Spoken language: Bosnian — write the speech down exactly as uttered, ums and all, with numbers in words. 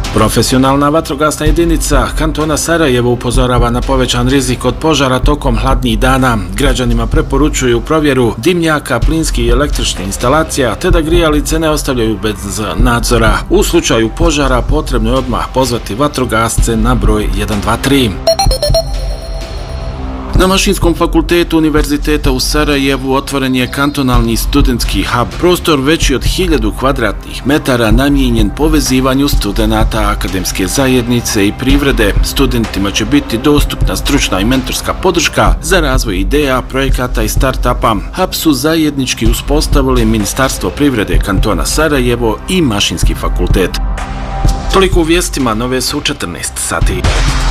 Profesionalna vatrogasna jedinica kantona Sarajevo upozorava na povećan rizik od požara tokom hladnih dana. Građanima preporučuju provjeru dimnjaka, plinskih i električnih instalacija, te da grijalice ne ostavljaju bez nadzora. U slučaju požara potrebno je odmah pozvati vatrogasce na broj jedan dva tri. Na Mašinskom fakultetu Univerziteta u Sarajevu otvoren je kantonalni studentski hub, prostor veći od hiljadu kvadratnih metara namijenjen povezivanju studenata akademske zajednice i privrede. Studentima će biti dostupna stručna i mentorska podrška za razvoj ideja, projekata i start-upa. Hub su zajednički uspostavili Ministarstvo privrede kantona Sarajevo i Mašinski fakultet. Toliko u vijestima, nove su u četrnaest sati.